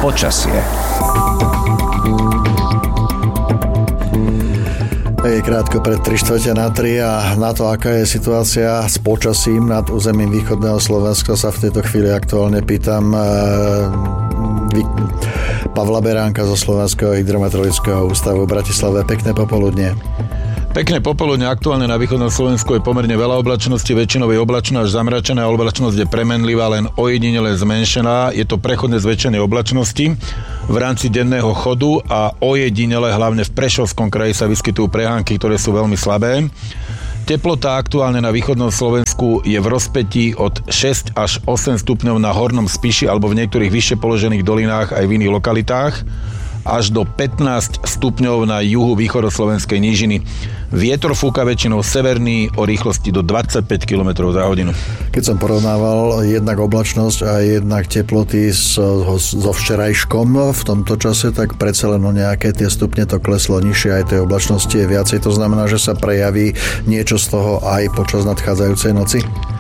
Počasie. Je krátko pred 3:45 a na to, aká je situácia s počasím nad územím východného Slovenska, sa v tejto chvíli aktuálne pýtam Pavla Beránka zo Slovenského hydrometeorologického ústavu v Bratislave. Pekné popoludnie. Pekné popoludne. Aktuálne na východnom Slovensku je pomerne veľa oblačnosti, väčšinou je oblačná až zamračená, oblačnosť je premenlivá, len ojedinele zmenšená. Je to prechodné zväčšenie oblačnosti v rámci denného chodu a ojedinele hlavne v Prešovskom kraji sa vyskytujú prehánky, ktoré sú veľmi slabé. Teplota aktuálne na východnom Slovensku je v rozpätí od 6 až 8 stupňov na Hornom Spiši alebo v niektorých vyššie položených dolinách aj v iných lokalitách, až do 15 stupňov na juhu východoslovenskej nížiny. Vietor fúka väčšinou severný o rýchlosti do 25 km za hodinu. Keď som porovnával jednak oblačnosť a jednak teploty so včerajškom v tomto čase, tak predsa len o nejaké tie stupne to kleslo nižšie, aj tej oblačnosti je viacej. To znamená, že sa prejaví niečo z toho aj počas nadchádzajúcej noci?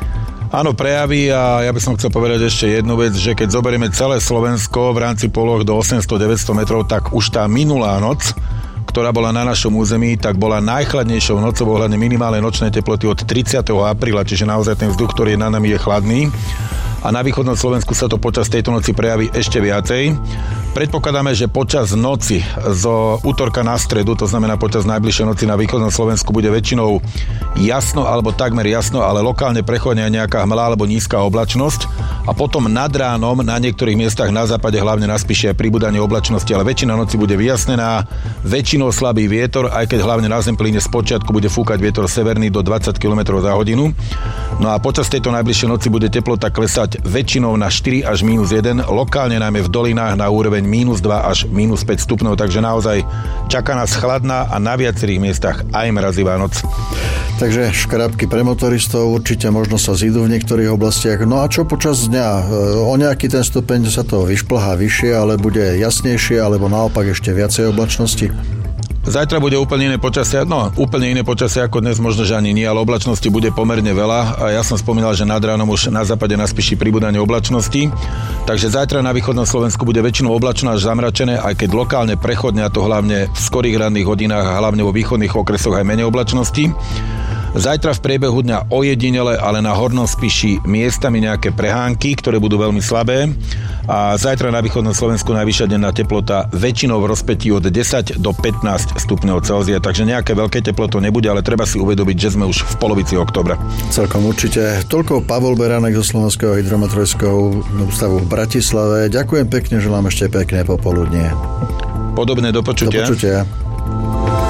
Áno, prejaví a ja by som chcel povedať ešte jednu vec, že keď zoberieme celé Slovensko v rámci poloh do 800-900 metrov, tak už tá minulá noc, ktorá bola na našom území, tak bola najchladnejšou nocou ohľadne minimálnej nočnej teploty od 30. apríla, čiže naozaj ten vzduch, ktorý je na nami, je chladný. A na východnom Slovensku sa to počas tejto noci prejaví ešte viacej. Predpokladáme, že počas noci zo útorka na stredu, to znamená počas najbližšej noci na východnom Slovensku, bude väčšinou jasno alebo takmer jasno, ale lokálne prechodne nejaká hmlá alebo nízka oblačnosť a potom nad ránom na niektorých miestach na západe, hlavne na Spiši, aj pribúdanie oblačnosti, ale väčšina noci bude vyjasnená, väčšinou slabý vietor, aj keď hlavne na Zemplíne spočiatku bude fúkať vietor severný do 20 km za hodinu. No a počas tejto najbližšej noci bude teplota klesať väčšinou na 4 až -1, lokálne najmä v dolinách na úroveň -2 až -5 stupňov, takže naozaj čaká nás chladná a na viacerých miestach aj mrazivá noc. Takže škrabky pre motoristov určite možno sa zídu v niektorých oblastiach. No a čo počas dňa? O nejaký ten stupeň sa to vyšplhá vyššie, ale bude jasnejšie, alebo naopak ešte viacej oblačnosti? Zajtra bude úplne iné počasie, úplne iné počasie ako dnes, možno, že ani nie, ale oblačnosti bude pomerne veľa a ja som spomínal, že nad ránom už na západe na Spiši pribúdanie oblačnosti, takže zajtra na východnom Slovensku bude väčšinou oblačno až zamračené, aj keď lokálne prechodne, a to hlavne v skorých ranných hodinách a hlavne vo východných okresoch aj menej oblačnosti. Zajtra v priebehu dňa ojedinele, ale na Hornom Spiši miestami nejaké prehánky, ktoré budú veľmi slabé. A zajtra na východnom Slovensku najvyššia denná teplota väčšinou v rozpätí od 10 do 15 stupňov Celzia. Takže nejaké veľké teplo to nebude, ale treba si uvedomiť, že sme už v polovici októbra. Celkom určite. Toľko Pavol Beránek zo Slovenského hydrometeorologického ústavu v Bratislave. Ďakujem pekne, želám ešte pekné popoludnie. Podobne, do počutia. Do počutia.